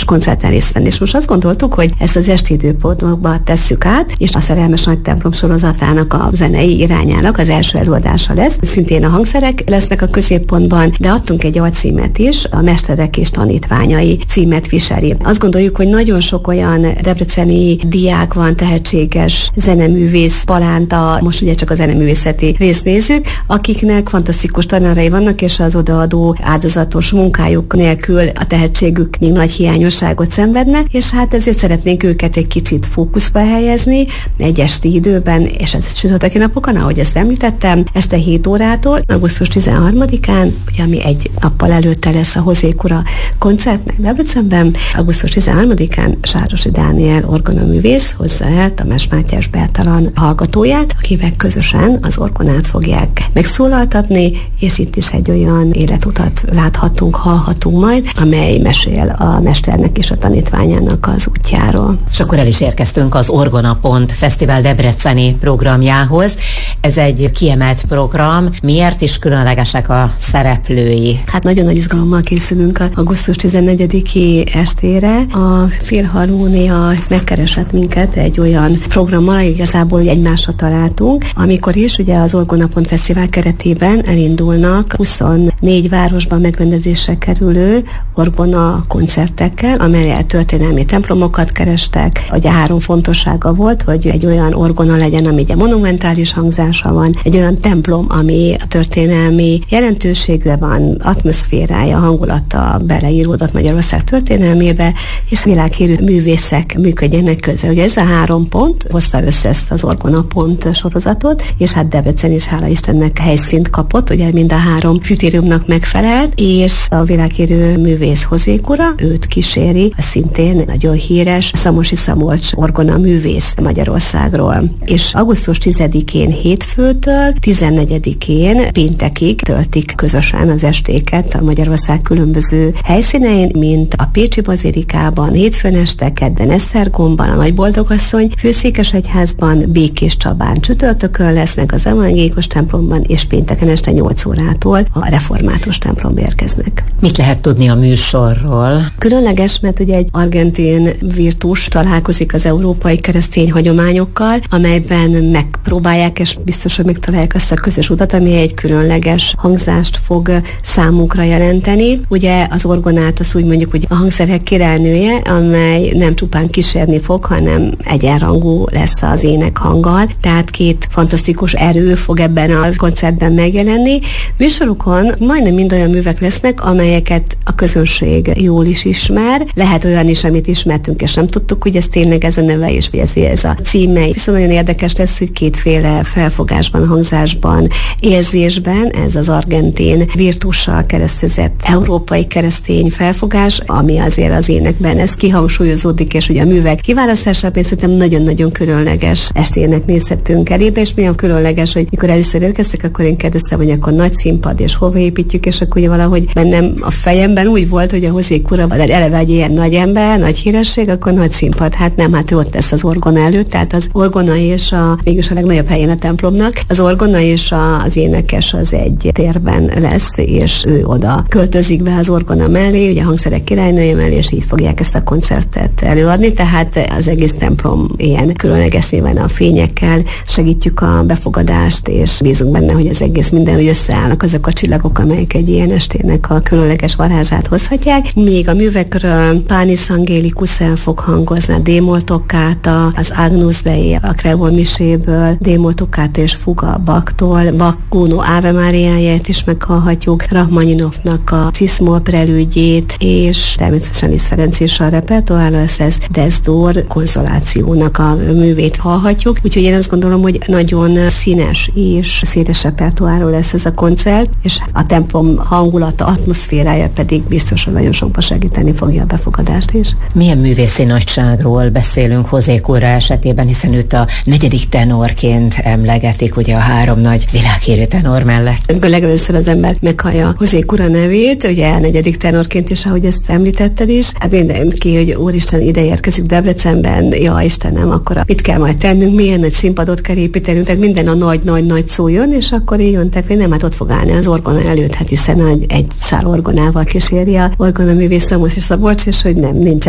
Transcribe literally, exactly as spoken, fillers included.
összes koncerten részt venni. És most azt gondoltuk, hogy ezt az esti időpontba tesszük át, és a Szerelmes Nagy Templom sorozatának a zenei irányának az első előadása lesz. Szintén a hangszerek lesznek a középpontban, de adtunk egy alcímet is, a Mesterek és tanítványai címet viseli. Azt gondoljuk, hogy nagyon sok olyan debreceni diák van, tehetséges zeneművész, palánta, most ugye csak a zeneművészeti részt nézzük, akiknek fantasztikus tanárai vannak, és az odaadó áldozatos munkájuk nélkül a tehetségük még nagy hiányosságot szenvedne, és hát ezért szeretnénk őket egy kicsit fókuszba helyezni egy esti időben, és ez csütörtöki napokon, ahogy ezt említettem, este hét órától, augusztus tizenharmadikán, ugye ami egy nappal előtte lesz a Hozékura koncertnek Debrecenben, augusztus tizenharmadikán Sárosi Dániel orgonaművész hozza el Tamás Mátyás Bertalan hallgatóját, akivel közösen az orgonát fogják megszólaltatni, és itt is egy olyan életutat láthatunk, hallhatunk majd, amely mesél a mesternek és a tanítványának az útjáról. És akkor el is érkeztünk az Orgona Pont Fesztivál debreceni programjához. Ez egy kiemelt program. Miért is különlegesek a szereplői? Hát nagyon nagy izgalommal készülünk a augusztus tizennegyediki estére. A Filharmónia megkeresett minket egy olyan programmal, igazából egymásra találtunk, amikor is ugye az Orgona Pont Fesztivál keretében elindulnak huszonnégy városban megrendezésre kerülő orgona koncertekkel, amelyel történelmi templomokat kerestek. Ugye három fontossága volt, hogy egy olyan orgona legyen, ami ugye monumentális hangzása van, egy olyan templom, ami a történelmi jelentőségű van, atmoszférája, hangulata beleíródott Magyarország történelmébe, és világhírű művészek működjenek közre. Ugye ez a három pont hozta össze ezt az Orgona Pont sorozatot, és hát Debrecen is hála Istennek helyszínt kapott, ugye mind a három kritériumnak megfelelt, és a világhírű művész Hozékura, őt kíséri a szintén nagyon híres Szamosi Szabolcs orgona művész Magyarországról. És augusztus tizedikén hétfőtől tizennegyedikén péntekig töltik közösen az estéket a Magyarország különböző helyszínein, mint a Pécsi Bazilikában, hétfőn este, kedden Esztergomban, a Nagyboldogasszony Főszékesegyházban, Békés Csabán csütörtökön lesznek az evangélikus templomban, és pénteken este nyolc órától a református templomba érkeznek. Mit lehet tudni a műsorról? Különleges, mert ugye egy argentin virtus találkozik az európai keresztény hagyományokkal, amelyben megpróbálják, és biztos, hogy megtalálják azt a közös utat, ami egy különleges hangzást fog számukra jelenteni. Ugye az orgonát, azt úgy mondjuk, hogy a hangszerek királynője, amely nem csupán kísérni fog, hanem egyenrangú lesz az énekhanggal, tehát két fantasztikus erő fog ebben a koncertben megjelenni. Műsorukon majdnem mind olyan művek lesznek, amelyeket a közönség jól is ismer. Lehet olyan is, amit ismertünk, és nem tudtuk, hogy ez tényleg ez a neve, és hogy ez, ez a címe. Viszont nagyon érdekes lesz, hogy kétféle felfogásban, hangzásban, érzésben ez az argentin virtussal keresztezett európai keresztény felfogás, ami azért az énekben ez kihangsúlyozódik, és ugye a művek kiválasztásában szerintem nagyon-nagyon különleges estének nézhetünk elébe, és milyen különleges, hogy mikor először érkeztek, akkor én kérdeztem, hogy akkor nagy színpad, és hova építjük, és akkor ugye valahogy bennem a fejemben úgy volt, hogy a Hozékura eleve egy ilyen nagy ember, nagy híresség, akkor nagy színpad. Hát nem, hát ő ott lesz az orgona előtt, tehát az orgona és a, mégis a legnagyobb helyén a templomnak, az orgona és a, az énekes az egy térben lesz, és ő oda költözik be az orgona mellé, ugye a hangszerek királynője mellé, és így fogják ezt a koncertet előadni, tehát az egész templom ilyen különleges néven a fényekkel segítjük a befogadást, és bízunk benne, hogy az egész minden, hogy összeállnak azok a csillagok, amelyek egy ilyen estének a különleges varázsát hozhatják. Még a művekről Pánis Angélikus el fog hangozni, a D-moll toccata, az Agnus Dei, a Kreol miséből, D-moll toccata és fuga Bachtól, Bach Gounod Ave Mariáját is meghallhatjuk, Rachmaninovnak a Cis-moll prelüdjét, és természetesen Liszt Ferenc is a repertoárra lesz, ez Desdor konzolációnak a művét hallhatjuk, úgyhogy én azt gondolom, hogy nagyon színes és széles repertoárról lesz ez a koncert, és a templom hangulata, atmoszférája pedig biztos, hogy nagyon sokba segíteni fogja a befogadást is. Milyen művészi nagyságról beszélünk Hozékura esetében, hiszen őt a negyedik tenorként emlegetik, ugye a három nagy világhírű tenor mellett. Amikor legelőször az ember meghallja Hozékura nevét, ugye a negyedik tenorként is, ahogy ezt említetted is, hát mindenki, hogy úristen, ide érkezik Debrecenben, ja Istenem, akkor mit kell majd tennünk, milyen nagy színpadot kell építenünk, tehát minden a nagy-nagy-nagy szó jön, és akkor így jöntek, hogy nem, hát ott fog állni az orgona előtt, hát hiszen egy szál orgonával kíséri a orgonaművész Szamosi Szabolcs, és hogy nem, nincs